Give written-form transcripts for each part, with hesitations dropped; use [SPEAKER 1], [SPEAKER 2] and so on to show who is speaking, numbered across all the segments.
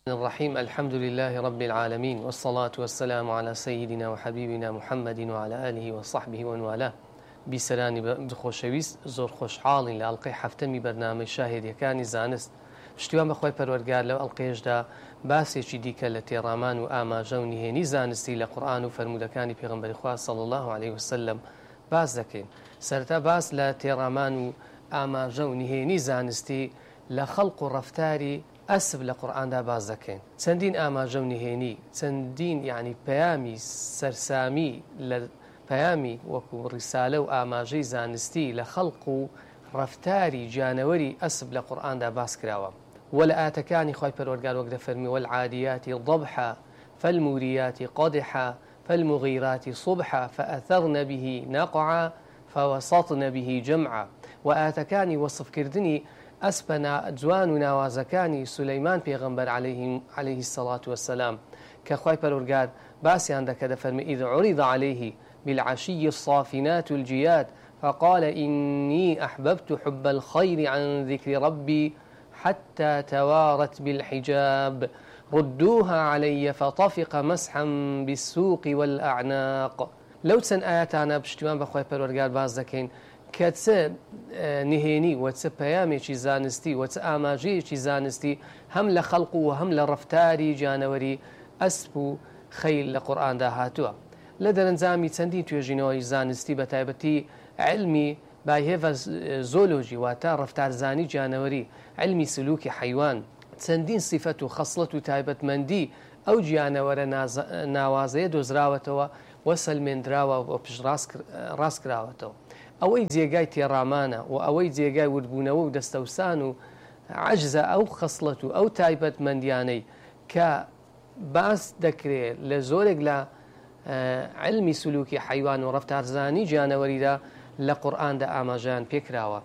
[SPEAKER 1] الرحيم الحمد لله رب العالمين والصلاة والسلام على سيدنا وحبيبنا محمد وعلى آله وصحبه ومن والاه. بیسەرانی بخۆشەویست زۆر خۆشحاڵین لە ئەڵقەی هەفتەمی بەرنامەی شاهێدیەکانی زانست. پشتیوان بەخوای پەروەردگار لەو ئەڵقەیەشدا باسێکی دیکە لە تێڕامان و ئاماژە و نهێنی زانستی لە قورئان و فەرمودەکانی پێغەمبەری خوا صلی الله عليه وسلم باس دەکەین. سەرەتا باس لە تێڕامان و ئاماژە و نهێنی زانستی لە خەڵق و ڕەفتاری ئەسب لە قورئاندا باز دەکەین. چەندین ئاماژە و نهێنی، چەندین یعنی پەیامی سەرسامی لە پەیامی وەکو ڕیسالە و ئاماژەی زانستی لە خەڵق و ڕەفتاری جانەوەری ئەسب لە قورئاندا باس کراوە. وە لە ئاتەکانی خوای پەروەردگار وەک دەفەرمی والعادیاتی ضبحا فالموریاتی قدحا فالمغیراتی صبحا فأثرن به نقعا فوسطن به جمعا. و ئاتەکانی وەصفکردنی ئەسپە جوان و ناوازەکانی سولەیمان پێغەمبەر عليه الصلاة والسلام کە خوای پەروەردگار باسییان دەکە دەفەرمی إذ عرض عليه بالعشي الصافنات الجياد فقال إني أحببت حب الخير عن ذكر ربي حتى توارت بالحجاب ردوها علي فطفق مسحا بالسوق والأعناق. لو تسن آياتنا بشتوان بخوای پەروەردگار باز دەکەین کە چه نهێنی و چه پەیامێکی زانستی و چه ئاماژەیەکی زانستی هەم لە خەڵق و هەم لە ڕەفتاری جانەوەری ئەسپ و خەیل لە قورئاندا هاتووە. لە دەرەنجامی چەندی توێژینەوەی زانستی بە تایبەتی علمی باهێڤە زۆلۆژی واتە ڕەفتارزانی جانەوەری، علمی سلوکی حەیوان، چەندین سیفەت و خەسڵەت و تایبەتمەندی ئەو گیانەوەرە ناوازەیە دۆزراوەتەوە و سەلمێنراوە و پشت ڕاست کراوەتەوە. ئەوەی جێگای تێڕامانە و ئەوەی جێگای وردبوونەوە و دەستەوسان و عەجزە ئەو خەسڵەت و ئەو تایبەتمەندیانەی کە باس دەکرێت لە زۆرێک لە علمی سلوکی حیوان و ڕەفتارزانی جانەوەریدا لە قورئاندا ئاماژەیان پێکراوە.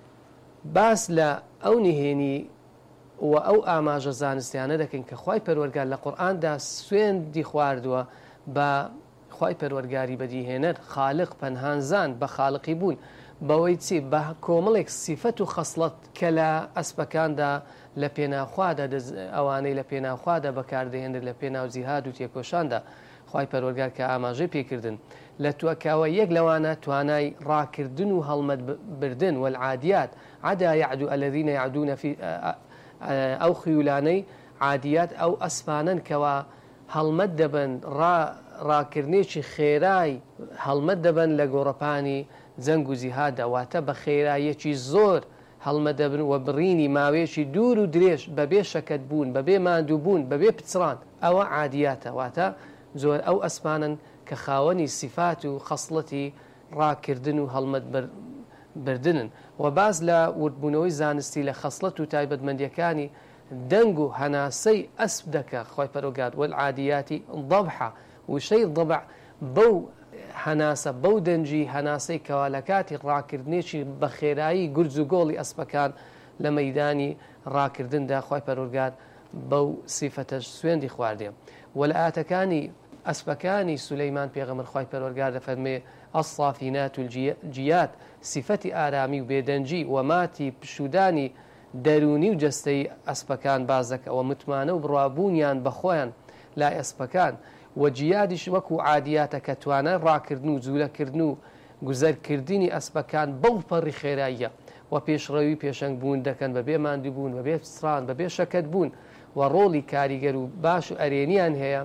[SPEAKER 1] باس لە ئەو نهێنی و ئەو ئاماژە زانستیانە دەکەین کە خوای پەروەردگار لە قورئاندا سوێندی خواردووە بە خوای پەروەردگاری بەدیهێنەر خالق پەنهانزان بە خالقی بوون بەوەی چی بە کۆمەڵێک سیفەت و خەسڵەت کە لە ئەسپەکاندا لە پێناوخوادا ئەوانەی لە پێناوخوادا بەکاردەهێنرد لە پێناو جیهاد و تێکۆشاندا خوای پەروەردگار کە ئاماژەی پێکردن لە توەکاوە یەک لەوانە توانای ڕاکردن و هەڵمەت بردن والعادیات عدا يعدو الذين يعدون في ئەو خیولانەی عادیات ئەو ئەسپانن کەوا هەڵمەت دەبن ڕاکردنێکی خێرای هەڵمەت دەبن لە گۆڕەپانی جەنگ و جیهاددا واتە بە خێراییەکی زۆر هەڵمەت دەبن و بڕینی ماوەیەکی دوور و درێژ بەبێ شەکەت بوون بەبێ ماندوو بوون بەبێ پچڕان ئەوە عادیاتە واتە زۆر ئەو ئەسپانن کە خاوەنی سیفات و خەسڵەتی ڕاکردن و هەڵمەت بردنن و باز لە وردبوونەوەی زانستی لە خەسڵەت و تایبەتمەندیەکانی دەنگ و هەناسەی ئەسپ دەکە خوای پەروەردگار والعادیاتی ضبحا وشەی ضبع بەو هەناسە بەو دەنجی هەناسەی کەوا لە کاتی ڕاکردنێکی بە خێرایی گورج و گۆڵی ئەسپەکان لە مەیدانی ڕاکردندا خوای پەروەردگار بەو سیفەتەش سوێندی خواردێ. و لە ئاتەکانی ئەسپەکانی سولەیمان پێغەمبەر خوای پەروەردگار دەفەرمێ الصافینات الجیاد سیفەتی ئارامی و بێدەنجی و ماتی پشودانی دەرونی و جەستەی ئەسپەکان باز دەکە و متمانە و بڕوابوونیان بەخۆیان لای ئەسپەکان و جیادیش وەکو عادیاتە کە توانای ڕاکردن و جوولەکردن و گوزەرکردنی ئەسپەکان بەو پەڕی خێراییە و پێشڕەوی پێشەنگ بوون دەکەن بەبێ ماندوو بوون بەبێ پچڕان بەبێ شەکەت بوون و ڕۆڵی کاریگەر و باش و ئەرێنیان هەیە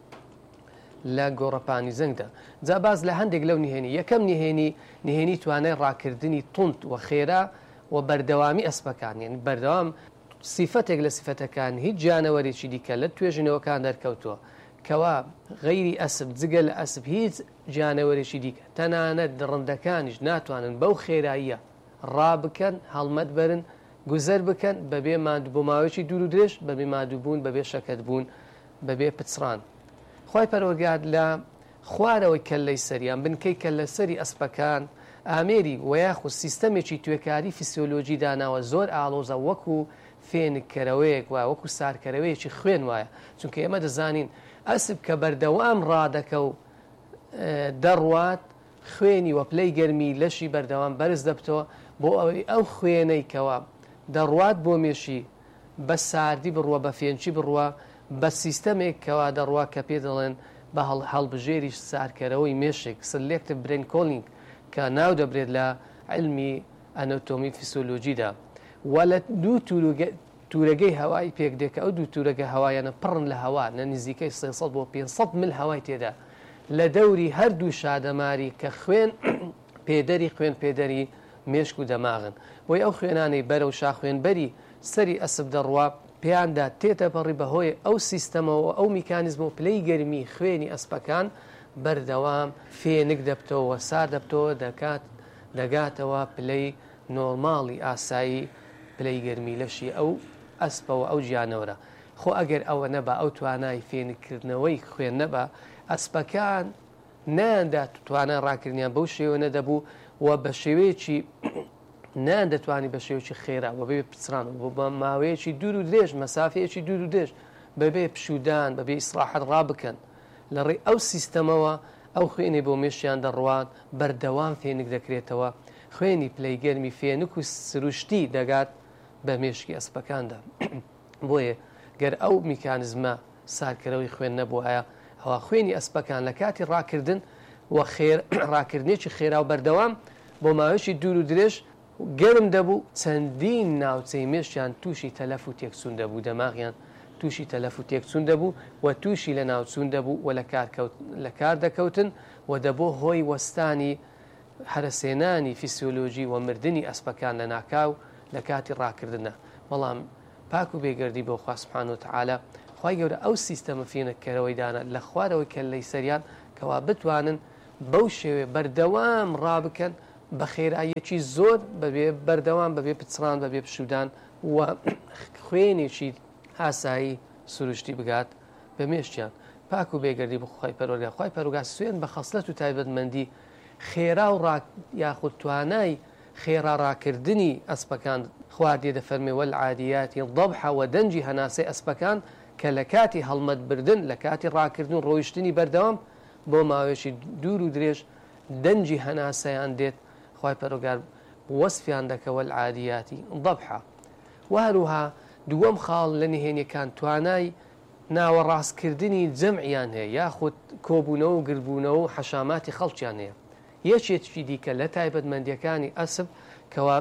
[SPEAKER 1] لە گۆڕەپانی جەنگدا. جا باز لە هەندێک لەو نهێنی یەکەم نهێنی توانای ڕاکردنی توند و خێرا و بەردەوامی ئەسپەکان یعنی بەردەوام سیفەتێک لە سیفەتەکان هیچ جانەوەرێکی دیکە لە توێژینەوەکان دەرکەوتووە کەوا غەیری ئەسب جگە لە ئەسب هیچ جانەوەرێکی دیکە تەنانەت ڕندەکانیش ناتوانن بەو خێراییە ڕابکەن هەڵمەت بەرن گوزەر بکەن بەبێ ماندوو بۆ ماوەیەکی دوور و درێژ بەبێ ماندوو بوون بەبێ شەکەت بوون بەبێ پچڕان. خوای پەروەردگار لە خوارەوەی کەلەی سەریان بنکەی کەلە سەری ئەسپەکان ئامێری و یاخود سیستەمێکی توێکاری فیسیۆلۆژی داناوە زۆر ئاڵۆزە وەکو فێنکەرەوەیەک وایە وەکو سارکەرەوەیەکی خوێن وایە چونکە ئێمە دەزانین ئەسب کە بەردەوام ڕادەکە و دەڕوات خوێنی وە پلەی گەرمی لەشی بەردەوام بەرز دەبتەوە بۆ ئەوەی ئەو خوێنەی کەوە دەڕوات بۆ مێشی بە ساردی بڕوە بە فێنچی بڕوە بە سیستەمێک کەوا دەڕوا کە پێ دەڵێن بە هەڵبژێری سارکەرەوەی مێشێک سلێکتە برین کۆلینگ کە ناو دەبرێت لە علمی ئەناتۆمی فیسیۆلۆجیدا و لە دوو تورەگەی هەوای پێک دێکە ئەو دوو تورەگە هەوایانە پڕن لە هەوا لە نزیکەی 300 بۆ 500 مل هەوای تێدا لە دەوری هەردوو شادەماری کە خوێن پێدەری مێشک و دەماغن بۆی ئەو خوێنانەی بەرەو شاخوێنبەری سەری ئەسب دەڕوا پێیاندا تێتەپەڕی بەهۆی ئەو سیستەمەوە ئەو میکانیزم و پلەی گەرمی خوێنی ئەسپەکان بەردەوام فێنک دەبتەوە سار دەبتەوە دەگاتەوە پلەی نۆرماڵی ئاسایی پلەی گەرمی لەشی ئەو ئەسپەوە ئەو گیانەوەرە خۆ ئەگەر ئەوە نەبا ئەو توانای فێنکردنەوەی خوێن نەبا ئەسپەکان ناندا توانە ڕاکردنیان بەو شێوە نەدەبوو و بە شێوەیەکی نان دەتوانی بە شێوەیەکی خێرا و بەبێ پچران و بە ماوەیەکی دوور و درێژ مەسافەیەکی دوور و درێژ بەبێ پشودان بەبێ ئیسراحەت ڕابکەن لە ڕێی ئەو سیستەمەوە ئەو خوێنی بۆ مێشیان دەڕوات بەردەوام فێنک دەکرێتەوە خوێنی پلەی گەرمی فێنک و سروشتی دەگات بە مێشکی ئەسپەکاندا بۆیە گەر ئەو میکانزمە سارکەرەوەی خوێن نەبوو ئایا ئەوە خوێنی ئەسپەکان لە کاتی ڕاکردن و ڕاکردنێکی خێرا و بەردەوام بۆ ماوەیەکی دوور و درێژ گەرم دەبوو چەندین ناوچەی مێشیان تووشی تەلەف و تێکچوون دەبوو دەماغیان تووشی تەلەف و تێکچوون دەبوو و تووشی لە ناوچوون دەبوو و لە کار دەکەوتن و دەبۆ هۆی وەستانی هەرسێنانی فیسیۆلۆژی و مردنی ئەسپەکان لە ناکاو لە کاتی ڕاکردنە بەڵام پاک و بێگەردی بۆ خوا سوبحانەهو وتەعالە خوای گەورە ئەو سیستەمە فێنکەرەوەی دانا لە خوارەوەی کە لەی سەریان کەوا بتوانن بەو شێوێ بەردەوام ڕابکەن بە خێراییەکی زۆر بەبێ بەردەوام بەبێ پچڕان بەبێ پشودان و خوێنێکی ئاسایی سروشتی بگات بە مێشتیان پاک و بێگەردی بۆ خوای پەروەردگار خوای پەروەردگار سوێن بە خەسلەت و تایبەتمەندی خێرا و یاخود توانای خێرا ڕاکردنی ئەسپەکان خواردێ دەفەرمێ وەالعادیاتی ضەبحە و دەنجی هەناسەی ئەسپەکان کە لە کاتی هەڵمەت بردن لە کاتی ڕاکردن و ڕۆیشتنی بەردەوام بۆ ماوەیەکی دوور و درێژ دەنجی هەناسەیان دێت خوای پەروەردگار وەسفیان دەکە وەالعادیاتی ضەبحە و هەروها دووەم خاڵ لە نهێنیەکان توانای ناوەڕاستکردنی جەمعیان هەیە یاخود کۆبوونەوە و گربوونەوە و حەشاماتی خەڵکیان هەیە یەکێکی دیکە لە تایبەتمەندیەکانی ئەسب کەوا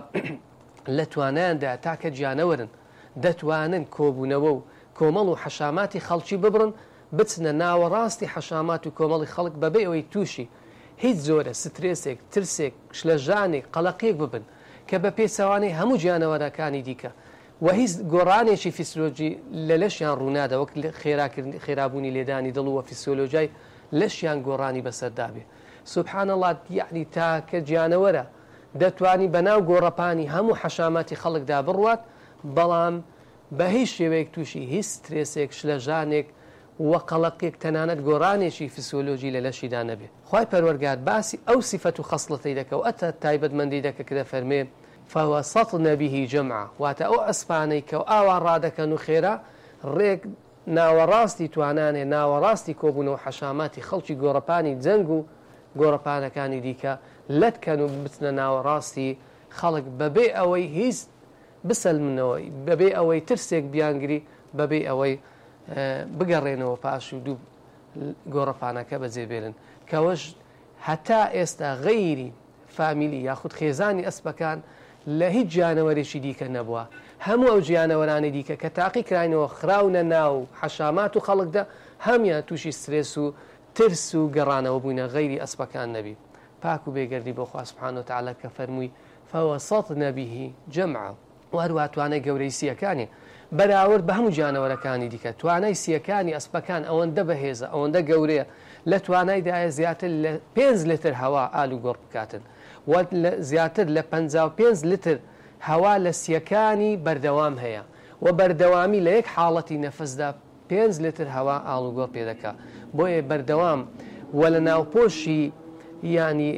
[SPEAKER 1] لە توانایاندا تاکە گیانەوەرن دەتوانن کۆبوونەوە و کۆمەڵ و حەشاماتی خەڵکی ببڕن بچنە ناوەڕاستی حەشامات و کۆمەڵی خەڵک بەبێ ئەوەی تووشی هیچ زۆرە سترێسێک ترسێک شلەژانێک قەلەقێک ببن کە بە پێچەوانەی هەموو گیانەوەرەکانی دیکە و هیچ گۆڕانێکی فیسیۆلۆژی لە لەشیان ڕوونادا وەک خێرابوونی لێدانی دڵ و فیسیۆلۆژیای لەشیان گۆڕانی بەسەردابێ سوبحان الله یعنی تاکە گیانەوەرە دەتوانی بەناو گۆڕەپانی هەموو حەشاماتی خەڵکدا بڕوات بەڵام بە هیچ شێوەیەک تووشی هیچ سترێسێک شلەژانێک وە قەلەقێک تەنانەت گۆڕانێکی فیسیۆلۆژی لە لەشیدا نەبێ خوای پەروەردگار باسی ئەو سیفەت و خەسڵەتەی دەکە و ئەتە تایبەتمەندی دەکە کە دەفەرمێ فوسطن به جمعا واتە ئەو ئەسپانەی کە ئاوا ڕادەکەن و خێرا ڕێک ناوەڕاستی توانانێ ناوەڕاستی کۆبوونەوە حەشاماتی خەڵکی گۆڕەپانی جەنگ و گۆڕەپانەکانی دیکە لەتکەن و بچنە ناوەڕاستی خەڵک بەبێ ئەوەی هیچ بسەلمنەوەی بەبێ ئەوەی ترسێک بیانگری بەبێ ئەوەی بگەڕێنەوە پاش و دوو گۆڕەپانەکە بەجێبێرن کەوەش هەتا ئێستا غەیری فامیلی یاخود خێزانی ئەسپەکان لە هیچ گیانەوەرێکی دیکە نەبووە هەموو ئەو گیانەوەرانی دیکە کە تاقی کراینەوە خراونە ناو حەشامات و خەڵکدا هەمیان تووشی سترێس و ترس و گەڕانەوە بووینە غەیری ئەسپەکان نەبی پاک و بێگەردی بۆ خوا سوبحانەهو وتەعالە کە فەرمووی فوسطن به جمعا و هەروە توانای گەورەی سیەکانی بەراورد بە هەموو گیانەوەرەکانی دیکە توانای سیەکانی ئەسپەکان ئەوەندە بەهێزە ئەوەندە گەورەیە لە توانایدایە زیاتر لە 5 لتر هەوا ئال و گۆڕ بکاتن و زیاتر لە 55 لتر هەوا لە سیەکانی بەردەوام هەیە و بەردەوامی لە یەک حاڵەتی نەفەسدا 5 لتر هەوا ئاڵ و گۆڕ پێ دەکات بۆیە بەردەوام و لە ناوپۆشی ینی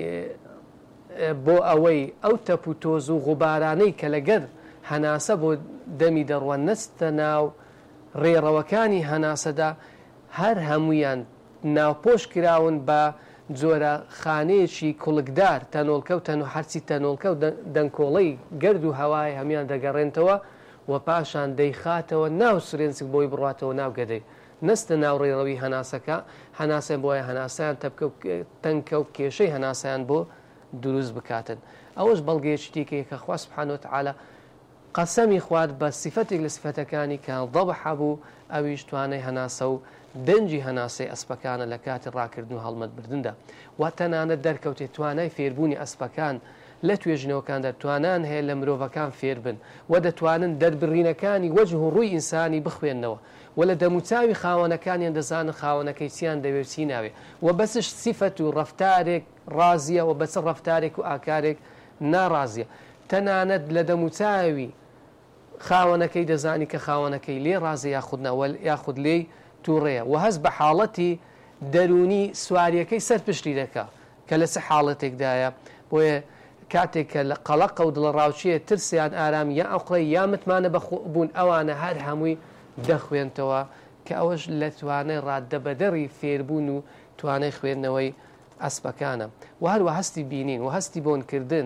[SPEAKER 1] بۆ ئەوەی ئەو تەپ و تۆز و غوبارانەی کە لەگەر هەناسە بۆ دەمی دەڕوە نەستە ناو ڕێڕەوەکانی هەناسەدا هەر هەمویان ناوپۆش کراون بە جۆرە خانەیەکی کوڵکدار تەنۆڵکە و هەرچی تەنۆڵکە و دەنکۆڵەی گەرد و هەوای هەمیان دەگەڕێنتەوە و پاشان دەیخاتەوە ناو سورێنسک بۆی بڕاتەوە ناو گەدەی نستە ناوڕێڕەوی هەناسەکە هەناسە بۆیە هەناسیان تەنکە و کێشەی هەناسیان بۆ دروست بکاتن ئەوەش بەڵگەیەکی دیکەیە کە خوا سبحانه وتعالى قەسەمی خوارد بە سیفەتێک لە سیفەتەکانی کە ضەبح بوو ئەویش توانای هەناسە و دەنجی هەناسەی ئەسپەکانە لە کاتی ڕاکردن و هەڵمەتبردندا و تەنانەت دەرکەوتێت توانای فێربوونی ئەسپەکان لە توێژنەوەکاندا توانان هەیە لە مرۆڤەکان فێر بن و دەتوانن دەربڕینەکانی وەجه و ڕووی ئینسانی بخوێننەوە و لە دەموچاوی خاوەنەکانیان دەزانن خاوەنەکەی چیان دەوێت چی ناوێ و بەسش سیفەت و ڕەفتارێک ڕازیە و بەچ ڕەفتارێک و ئاکارێک ناڕازیە تەنانەت لە دەموچاوی خاوەنەکەی دەزانی کە خاوەنەکەی لێ ڕازە یاخود لێی تووڕەیە و هەست بە حاڵەتی دەرونی سواریەکەی سەر پشتی دەکا کە لە چه حاڵەتێکدایە بۆیە کاتێک کە لە قەڵەقە و دڵە ڕاوچیە ترسیان ئارامی یا ئەوقڵی یا متمانە بەبوون ئەوانە هەر هەمووی دەخوێنتەوە کە ئەوەش لە توانای ڕاددەبەدەڕی فێربوون و توانای خوێندنەوەی ئەسپەکانە و هەروە هەستی بینین و هەستی بۆنکردن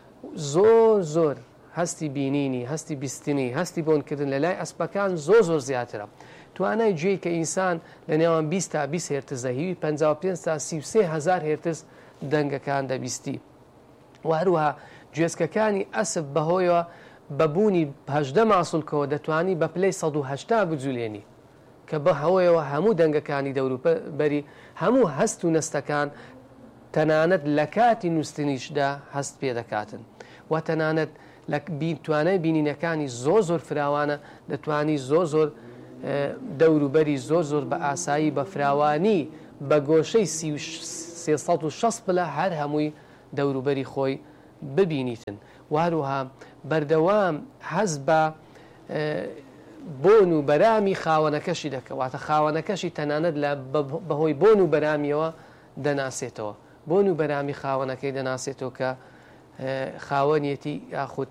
[SPEAKER 1] زۆر هەستی بینینی هەستی بیستنی هەستی بۆنکردن لە لای ئەسپەکان زۆر زیاترە توانای گوێی کە ئینسان لە نێوان 20 تا 20 هێرتز هیوی 55 تا 33 هزار هێرتز دەنگەکان دەبیستی و هەروەها گوێزکەکانی ئەسپ بەهۆیەوە بەبوونی 18 ماسوولکەوە دەتوانی بە پلەی 180 بجولێنی کە بە هەوەیەوە هەموو دەنگەکانی دەوروبەری هەموو هەست و نەستەکان تەنانەت لە کاتی نووسنیشدا هەست پێ دەکاتن و تەنانەت لە توانای بینینەکانی زۆر فراوانە دەتوانی زۆر دەوروبەری زۆر بە ئاسایی بە فراوانی بە گۆشەی 360 پلە هەر هەمووی دەوروبەری خۆی ببینیتن و هەروەها بەردەوام حەز بە بۆن و بەرامی خاوەنەکەشی دەکەواتە خاوەنەکەشی تەنانەت لە بەهۆی بۆن و بەرامیەوە دەناسێتەوە بۆن و بەرامی خاوەنەکەی دەناسێتەوە کە خاوەنیەتی یاخود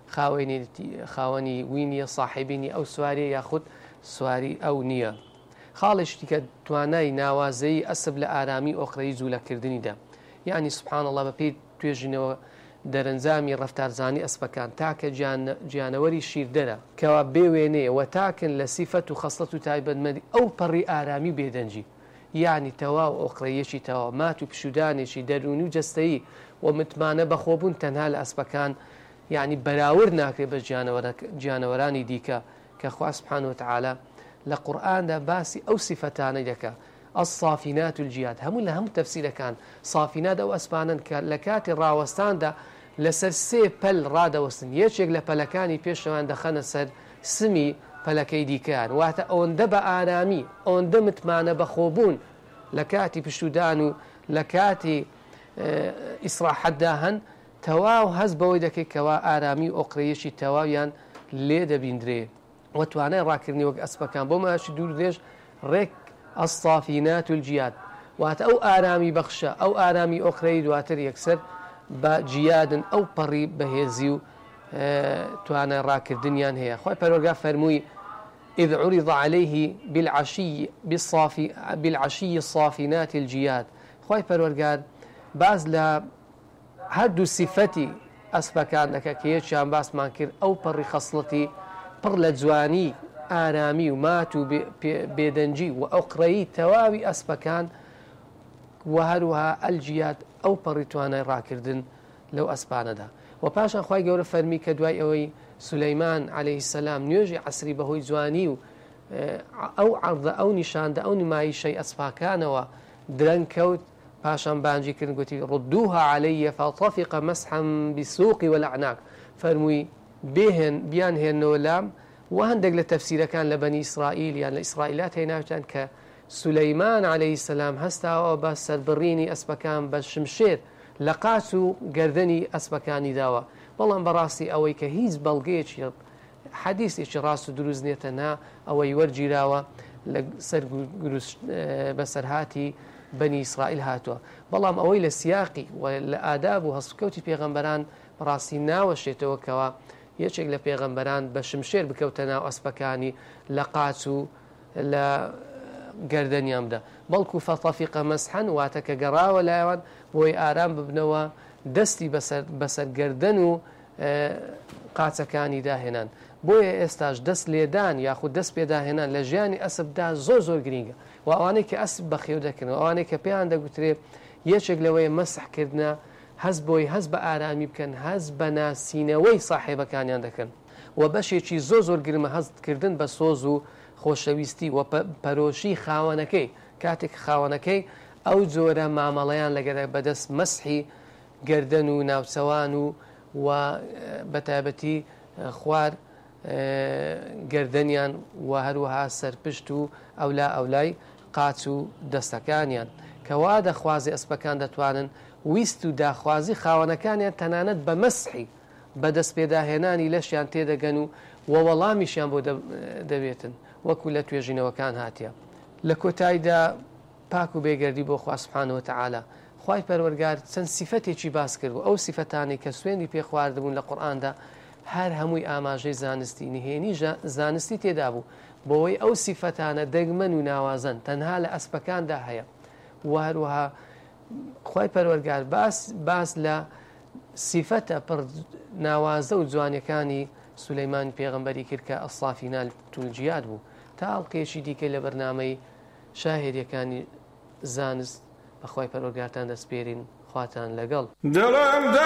[SPEAKER 1] خاوەنی وینیە صاحبینی ئەو سواری یاخود سواری ئەو نییە خاڵشتی کە توانای ناوازەی ئەسب لە ئارامی ئۆقرەی جوولەکردنیدا یعنی سبحان الله بەپێی توێژینەوە دەرەنجامی ڕەفتارزانی ئەسپەکان تاکە گیانەوەری شیردەرە کەوا بێوێنەیە و تاکن لە سیفەت و خەسڵەت و تایبەتمەندی ئەو پەڕی ئارامی بێدەنجی یعنی تەواو ئۆقرەیەکی تەواو مات و پشودانێکی دەرونی و جەستەیی و متمانە بەخۆبوون تەنها لە ئەسپەکان یعنی بەراورد ناکرێت بە گیانەوەرانی دیکە کە خوا سبحانه وتعالى لە قورئاندا باسی ئەو سیفەتانەی دەکا الصافینات الجیاد هەموو لە هەموو تەفسیرەکان صافینات ئەو ئەسپانن کە لە کاتی ڕاوەستاندا لەسەر 3 پەل ڕادەوەستن یەکێک لە پەلەکانی پێشەوان دەخەنە سەر سمی پەلەکەی دیکەیان واتە ئەوەندە بە ئارامی ئەوەندە متمانە بەخۆبوون لە کاتی پشودان و لە کاتی ئیسراحەتدا هەن تەواو هەز بەوەی دەکەی کەوا ئارامی ئۆقرەیەکی تەواویان لێ دەبیندرێ و توانای ڕاکردنی وەک ئەسپەکان بۆ ماشی دوور درێژ ڕێک الصافینات الجیاد واتە ئەو ئارامی بەخشە ئەو ئارامی ئۆقرەی دواتر یەکسەر بە جیادن ئەو پەڕی بەهێزی و توانای ڕاکردنیان هەیە خۆی پەروەردگار فەرمووی إذ عرض عليه بالعشي الصافنات الجياد خۆی پەروەردگار باز لە هەردوو سیفەتی ئەسپەکان دەکە کە یەکیان باسمان کرد ئەو پەڕی خەسڵەتی پڕ لە جوانی ئارامی و مات و بێدەنجی و ئەو قڕەیی تەواوی ئەسپەکان و هەروەها ئەلجیاد ئەو پەڕی توانای ڕاکردن لەو ئەسپانەدا و پاشان خی گەورە فەرمی کە دوای ئەوەی سولەیمان عەلەیهی سەلام نوێژی عەسری بەهۆی جوانی و ئەو عەرضە ئەو نیشاندا ئەو نمایشەی ئەسپاکانەوە درەنگ کەوت پاشان بانجی کردن گوتی ڕدوها عەلەیە فەطەفیقە مەسحەن بالسووقی وەلەعناق فەرمووی بیان هێنەوە لام و هەندێک لە تەفسیرەکان لە بەنی ئیسرائیل یان لە ئیسرائیلات هێناوتیان کە سولەیمان عەلەیهی سەلام هەستاوە بە سەربڕینی ئەسپەکان بە شمشێر لە قاچ و گەردەنی ئەسپەکانی داوە بەڵام بەڕاستی ئەوەی کە هیچ بەڵگەیەکی حەدیثێکی ڕاست و دروست نیەتە نا ئەوەی وەرگیراوە بەسەرهاتی بەنی ئیسرائیل هاتووە بەڵام ئەوەی لە سیاقی و لە ئاداب و هەستکەوتی پێغەمبەران بەڕاستی ناوەشێتەوە کەوە یەکێک لە پێغەمبەران بە شمشێر بکەوتە ناو ئەسپەکانی لە قاچ و لە گەردەنیان بدە بەڵکو فەطەفیقە مەسحەن واتە کە گەڕاوە لایەوان بۆی ئارام ببنەوە دەستی بەسەر گەردەن و قاچەکانی داهێنان. بۆیە ئێستاش دەست لێدان یاخود دەست پێداهێنان لە ژیانی ئەسبدا زۆر گرینگە و ئەوانەی کە ئەسب بەخێو دەکەن و ئەوانەی کە پێیان دەگوترێ یەکێک لەوەیە مەسحکردنە هەست بۆی هەست بە ئارامی بکەن هەست بە ناسینەوەی ساحێبەکانیان دەکەن و بەشێکی زۆر گرمە هەستکردن بە سۆز و خۆشەویستی و پەرۆشی خاوەنەکەی کاتێک خاوەنەکەی ئەو جۆرە مامەڵەیان لەگەڵ بەدەست مەسحی گەردەن و ناوچەوان و بەتایبەتی خوار گەردەنیان و هەروەها سەرپشت و ئەولای قاچ و دەستەکانیان کەوا دەخوازی ئەسپەکان دەتوانن ویست و داخوازی خاوەنەکانیان تەنانەت بە مەسحی بەدەست پێداهێنانی لەشیان تێدەگەن و وەڵامیشیان بۆ دەبێتن وەکو لە توێژینەوەکان هاتیە. لە کۆتاییدا پاک و بێگەردی بۆ خوا سوبحانەوە تەعالا خوای پەروەردگار چەند سیفەتێکی باس کرد و ئەو سیفەتانی کە سوێندی پێ خواردبوون لە قورئاندا هەر هەمووی ئاماژەی زانستی نهێنی زانستی تێدا بوو بۆەوەی ئەو سیفەتانە دەگمەن و ناوازن تەنها لە ئەسپەکاندا هەیە و هەروەها خوای پەروەردگار باس لە سیفەتە پڕ ناوازە و جوانیەکانی سولەیمان پێغەمبەری کرد کە ئەسافینال تولجیات بوو تا ئەڵقێکی دیکە لە بەرنامەی شاهێریەکانی زانست بەخوای پەروەردگارتان دەسپێرین خواتان لەگەڵ.